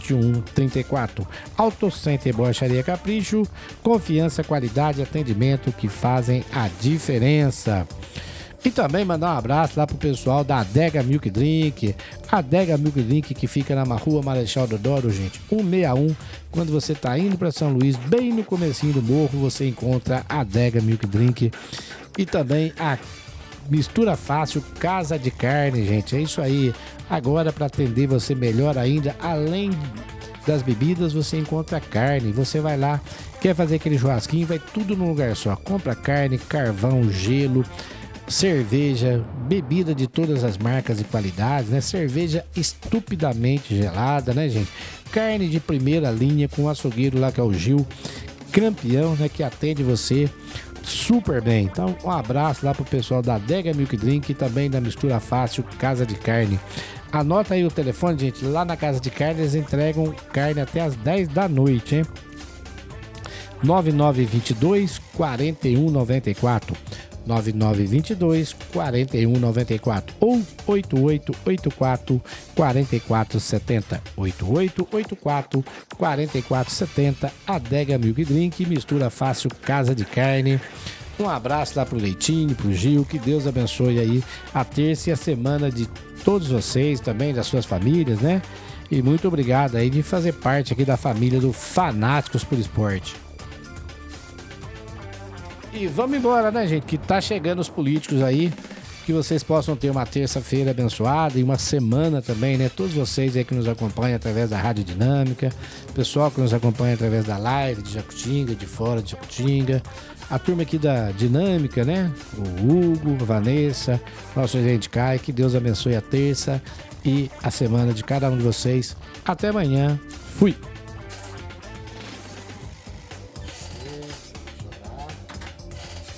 2134. Auto Center Borracharia Capricho, confiança, qualidade e atendimento que fazem a diferença. E também mandar um abraço lá pro pessoal da Adega Milk Drink. Adega Milk Drink que fica na Rua Marechal Deodoro, gente, 161. Quando você tá indo para São Luís, bem no comecinho do morro, você encontra a Adega Milk Drink. E também a Mistura Fácil Casa de Carne, gente. É isso aí. Agora, para atender você melhor ainda, além das bebidas, você encontra carne. Você vai lá, quer fazer aquele churrasquinho, vai tudo num lugar só. Compra carne, carvão, gelo, cerveja, bebida de todas as marcas e qualidades, né? Cerveja estupidamente gelada, né, gente? Carne de primeira linha com o açougueiro lá que é o Gil, campeão, né? Que atende você super bem. Então, um abraço lá pro pessoal da Adega Milk Drink e também da Mistura Fácil Casa de Carne. Anota aí o telefone, gente. Lá na Casa de Carne eles entregam carne até as 10 da noite, hein? 9922 4194. 9922 4194 ou 8884 4470. 8884 4470. Adega Milk Drink, Mistura Fácil Casa de Carne. Um abraço lá pro Leitinho, pro Gil, que Deus abençoe aí a terça e a semana de todos vocês, também das suas famílias, né? E muito obrigado aí de fazer parte aqui da família do Fanáticos por Esporte. E vamos embora, né, gente? Que tá chegando os políticos aí. Que vocês possam ter uma terça-feira abençoada e uma semana também, né? Todos vocês aí que nos acompanham através da Rádio Dinâmica, pessoal que nos acompanha através da live de Jacutinga, de fora de Jacutinga, a turma aqui da Dinâmica, né? O Hugo, a Vanessa, nosso gerente Caio. Que Deus abençoe a terça e a semana de cada um de vocês. Até amanhã. Fui!